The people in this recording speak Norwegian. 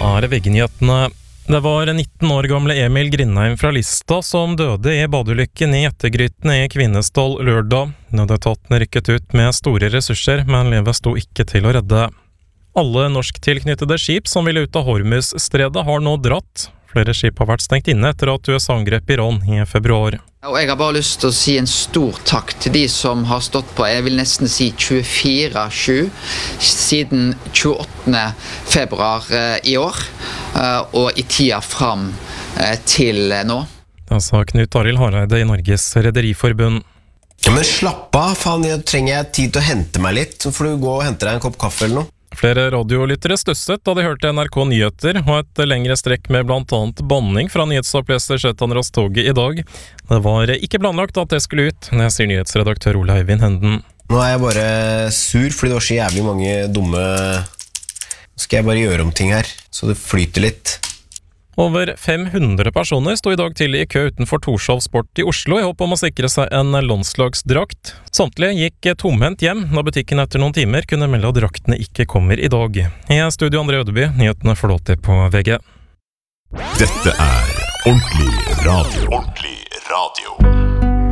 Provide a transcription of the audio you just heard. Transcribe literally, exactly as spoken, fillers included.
er V G-nyhetene. Det var nitten år gamle Emil Grindheim fra Lista som døde i badeulykken i Ettergryten i Kvinesdal lørdag. Nødetaten rykket ut med store ressurser, men livet sto ikke til å redde. Alle norsktilknyttede skip som ville ut av Hormuzstredet har nå dratt. Flere skip har vært stengt inne etter at U S A angrep Iran i februar. Og jeg har bare lyst til å si en stor takk til de som har stått på, jeg vil nesten si tjuefire sju, siden tjueåttende februar i år, og i tida fram til nå. Det sa Knut Arild Hareide i Norges Rederiforbund. Ja, men slapp av, faen, jeg trenger jeg tid til å hente meg litt, så får du gå og hente deg en kopp kaffe eller noe. Flere radiolyttere stusset da de hørte N R K Nyheter og et lengre strekk med blant annet banning fra nyhetsoppleser Svetan Rastogi i dag. Det var ikke planlagt at det skulle ut, det sier nyhetsredaktør Ole Eivind Henden. Nå er jeg bare sur fordi det var så jævlig mange dumme... Nå skal jeg bare gjøre om ting her, så det flyter litt. Over fem hundre personer stod i dag til i kø utenfor Torshov Sport i Oslo i håp om å sikre seg en landslagsdrakt. Samtlige gikk tomhendt hjem da butikken etter noen timer kunne melde at draktene ikke kommer i dag. I studio André Ødeby, nyhetene får lov til på V G. Dette er ordentlig radio. Ordentlig radio.